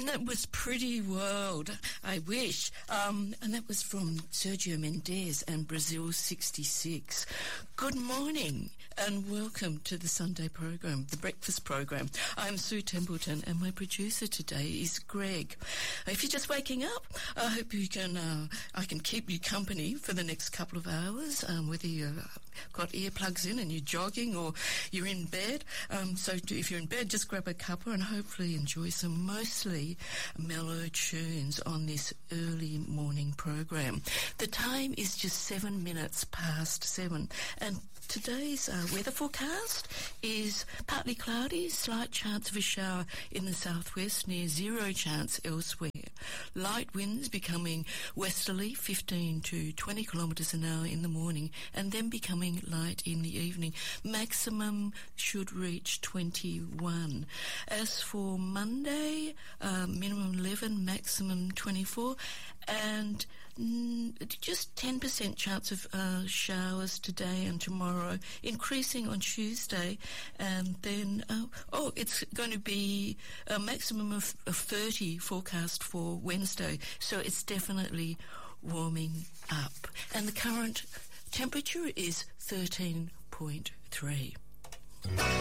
And that was Pretty World, I wish. And that was from Sergio Mendes and Brazil 66. Good morning and welcome to the Sunday program, the breakfast program. I'm Sue Templeton and my producer today is Greg. If you're just waking up, I hope you can, I can keep you company for the next couple of hours, whether you've got earplugs in and you're jogging or you're in bed. So if you're in bed, just grab a cuppa and hopefully enjoy some mostly mellow tunes on this early morning program. The time is just 7 minutes past 7 and today's weather forecast is partly cloudy, slight chance of a shower in the southwest, near zero chance elsewhere. Light winds becoming westerly, 15 to 20 kilometres an hour in the morning and then becoming light in the evening. Maximum should reach 21. As for Monday, minimum 11, maximum 24 and just 10% chance of showers today and tomorrow, increasing on Tuesday, and then it's going to be a maximum of 30 forecast for Wednesday, so it's definitely warming up. And the current temperature is 13.3.